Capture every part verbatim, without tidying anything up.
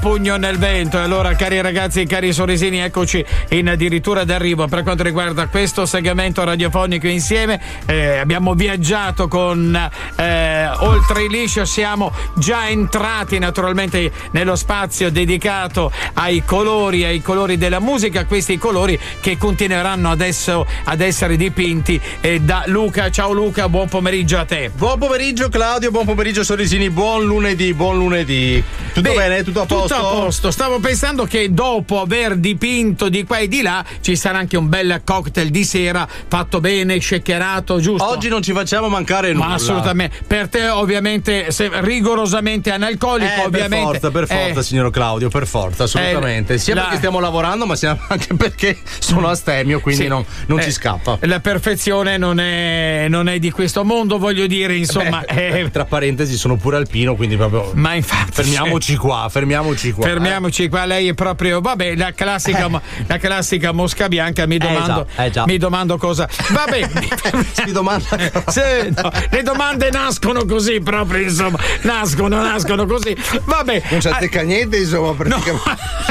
pugno nel vento. E allora, cari ragazzi, cari sorrisini, eccoci in addirittura d'arrivo per quanto riguarda questo segmento radiofonico insieme. Eh, abbiamo viaggiato con eh, Oltre il liscio, siamo già entrati naturalmente nello spazio dedicato ai colori, ai colori della musica, questi colori che continueranno adesso ad essere dipinti eh, da Luca. Ciao Luca, buon pomeriggio a te. Buon pomeriggio Claudio, buon pomeriggio sorrisini, buon lunedì, buon lunedì. Tutto Beh, bene? Tutto a posto? Tutto a posto. Stavo pensando che dopo aver dipinto di qua e di là ci sarà anche un bel cocktail di sera fatto bene, shakerato, giusto? Oggi non ci facciamo mancare nulla. Ma assolutamente. Per te ovviamente se, rigorosamente analcolico, eh, ovviamente. Per forza, per forza, eh, signor Claudio, per forza, assolutamente. Eh, sia la... perché stiamo lavorando, ma sia anche perché sono astemio, quindi sì, non, non eh, ci scappa. La perfezione non è, non è di questo mondo, voglio dire, insomma. Beh, eh, tra parentesi, sono pure alpino, quindi proprio. Ma infatti. Fermiamoci qua, fermiamoci qua. Fermiamoci eh. qua, lei è proprio. Vabbè, la classica, eh. la classica mosca bianca, mi domando. Eh già, eh già. Mi domando cosa. Vabbè. si domanda. Sì, no, le domande nascono così, proprio, insomma. Nascono, nascono così. Vabbè. Non c'è ah, niente, insomma, praticamente.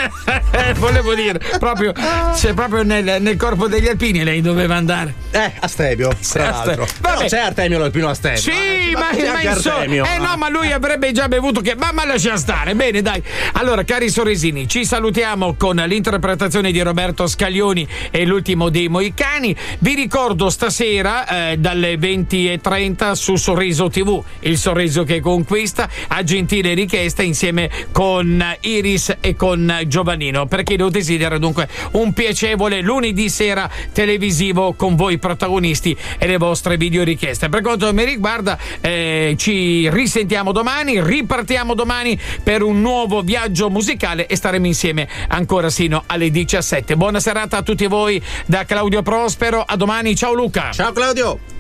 No. Volevo dire, proprio. C'è proprio nel, nel corpo degli alpini lei doveva andare. Eh, Astemio, tra l'altro. Vabbè. C'è Artemio l'alpino Astemio. Sì, eh, ma, ma, ma insomma. Eh no, ma lui avrebbe già bevuto che. Ma, ma lascia stare. Bene, dai. Allora, cari sorrisini, ci salutiamo con l'interpretazione di Roberto Scaglioni e l'ultimo dei Moicani. Vi ricordo stasera eh, dalle venti e trenta su Sorriso tivù, il sorriso che conquista, a gentile richiesta insieme con Iris e con Giovannino, per chi lo desidera. Dunque un piacevole lunedì sera televisivo con voi protagonisti e le vostre video richieste. Per quanto mi riguarda eh, ci risentiamo domani, ripartiamo domani per un nuovo viaggio musicale e staremo insieme ancora sino alle diciassette. Buona serata a tutti voi da Claudio Prospero, a domani. Ciao Luca. Ciao Claudio.